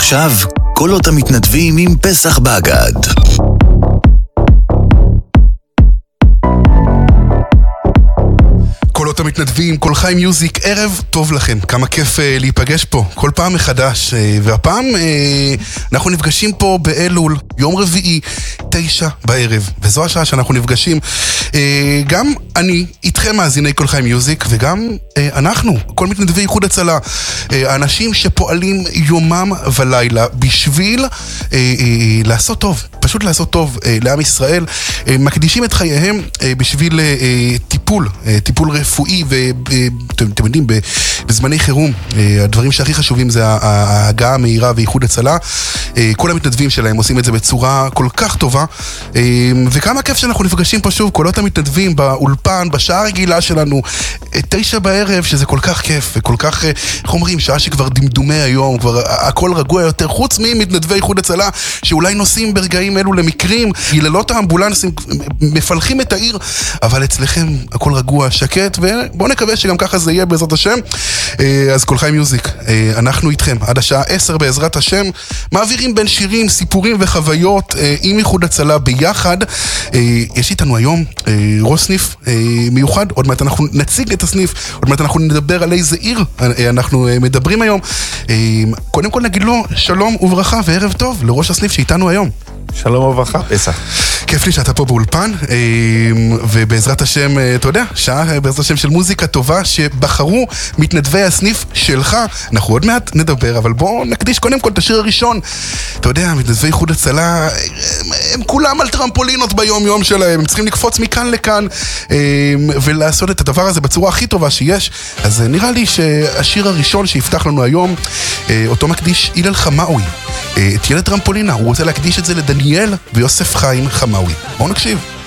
ועכשיו, קולות המתנדבים עם פסח באגד. קולות המתנדבים, קול חי מיוזיק, ערב טוב לכם, כמה כיף להיפגש פה, כל פעם מחדש, והפעם אנחנו נפגשים פה באלול, יום רביעי, 9 בערב, וזו השעה שאנחנו נפגשים, גם אני, איתכם מאזיני קול חי מיוזיק, וגם אנחנו, כל מתנדבי איחוד הצלה, האנשים שפועלים יומם ולילה, בשביל לעשות טוב, פשוט לעשות טוב לעם ישראל, מקדישים את חייהם בשביל טיפול רפואי, ואתם יודעים, בזמני חירום, הדברים שהכי חשובים זה ההגעה המהירה ואיחוד הצלה. כל המתנדבים שלהם עושים את זה בצורה כל כך טובה, וכמה כיף שאנחנו נפגשים פה שוב, קולות המתנדבים באולפן, בשעה הרגילה שלנו, 9 בערב, שזה כל כך כיף, וכל כך, איך אומרים, שעה שכבר דמדומי היום, כבר הכל רגוע יותר, חוץ ממתנדבי איחוד הצלה, שאולי נוסעים ברגעים אלו למקרים, יללות האמבולנסים, מפלחים את העיר, אבל אצלכם הכל רגוע, שקט, ובואו נקווה שגם ככה זה יהיה בעזרת השם. אז קול חי מיוזיק, אנחנו איתכם עד השעה 10 בעזרת השם, מעבירים בין שירים, סיפורים וחוויות עם איחוד הצלה ביחד. יש איתנו היום ראש סניף מיוחד, עוד מעט אנחנו נציג את הסניף, עוד מעט אנחנו נדבר על איזה עיר אנחנו מדברים היום. קודם כל נגיד לו שלום וברכה וערב טוב לראש הסניף שאיתנו היום. שלום וברכה, פסח. כיף לי שאתה פה באולפן, ובעזרת השם, אתה יודע, שעה בעזרת השם של מוזיקה טובה שבחרו מתנדבי הסניף שלך. אנחנו עוד מעט נדבר, אבל בואו נקדיש קודם כל את השיר הראשון. אתה יודע, מתנדבי איחוד הצלה, הם כולם על טרמפולינות ביום יום שלהם, הם צריכים לקפוץ מכאן לכאן, ולעשות את הדבר הזה בצורה הכי טובה שיש. אז נראה לי שהשיר הראשון שיפתח לנו היום, אותו מקדיש הלל חמאווי, את ילד טרמפולינה, הוא רוצה להקדיש את זה לדניאל ויוסף חיים חמאווי. בואו נקשיב.